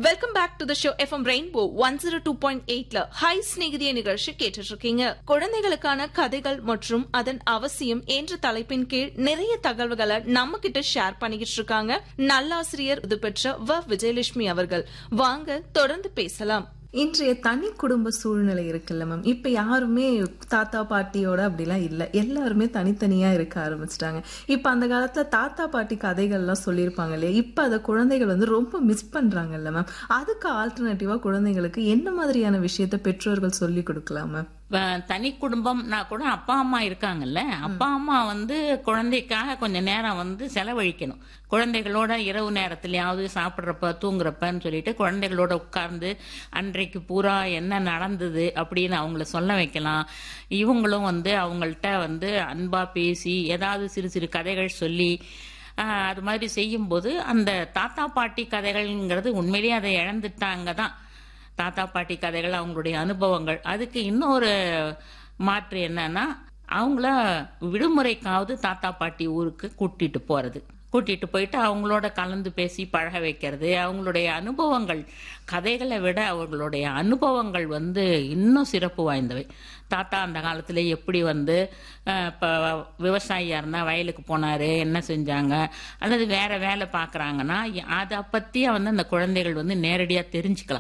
Welcome back to the show FM rainbow 102.8ல hi ஸ்நேகிதிய நிகழ்ச்சி கேட்டுட்டு இருக்கீங்க. குழந்தைகளுக்கான கதைகள் மற்றும் அதன் அவசியம் என்ற தலைப்பின் கீழ் நிறைய தகவல்களை நம்ம கிட்ட ஷேர் பண்ணிக்கிட்டு இருக்காங்க நல்லாசிரியர் இது பெற்ற விஜயலட்சுமி அவர்கள். வாங்க தொடர்ந்து பேசலாம். இன்றைய தனி குடும்ப சூழ்நிலை இருக்குல்ல மேம், இப்ப யாருமே தாத்தா பாட்டியோட அப்படிலாம் இல்ல, எல்லாருமே தனித்தனியா இருக்க ஆரம்பிச்சிட்டாங்க. இப்ப அந்த காலத்துல தாத்தா பாட்டி கதைகள்லாம் சொல்லியிருப்பாங்க இல்லையா, இப்ப அதை குழந்தைகள் ரொம்ப மிஸ் பண்றாங்கல்ல மேம். அதுக்கு ஆல்டர்னேட்டிவா குழந்தைகளுக்கு என்ன மாதிரியான விஷயத்த பெற்றோர்கள் சொல்லி கொடுக்கலாம் மேம்? தனி குடும்பம்னா கூட அப்பா அம்மா இருக்காங்கல்ல, அப்பா அம்மா குழந்தைக்காக கொஞ்சம் நேரம் செலவழிக்கணும். குழந்தைகளோட இரவு நேரத்திலயாவது சாப்பிட்றப்ப தூங்குறப்பன்னு சொல்லிட்டு குழந்தைகளோட உட்கார்ந்து அன்றைக்கு பூரா என்ன நடந்தது அப்படின்னு அவங்கள சொல்ல வைக்கலாம். இவங்களும் அவங்கள்ட்ட அன்பா பேசி ஏதாவது சிறு சிறு கதைகள் சொல்லி அது மாதிரி செய்யும்போது அந்த தாத்தா பாட்டி கதைகள்ங்கிறது உண்மையிலேயே அதை இழந்துட்டாங்க தான். தாத்தா பாட்டி கதைகள் அவங்களுடைய அனுபவங்கள். அதுக்கு இன்னொரு மாற்று என்னன்னா, அவங்கள விடுமுறைக்காவது தாத்தா பாட்டி ஊருக்கு கூட்டிட்டு போயிட்டு அவங்களோட கலந்து பேசி பழக வைக்கிறது. அவங்களுடைய அனுபவங்கள், கதைகளை விட அவர்களுடைய அனுபவங்கள் இன்னும் சிறப்பு வாய்ந்தவை. தாத்தா அந்த காலத்துல எப்படி இப்போ விவசாயியா இருந்தா வயலுக்கு போனாரு, என்ன செஞ்சாங்க, அல்லது வேற வேலை பார்க்குறாங்கன்னா அதை பத்தி அந்த குழந்தைகள் நேரடியா தெரிஞ்சுக்கலாம்.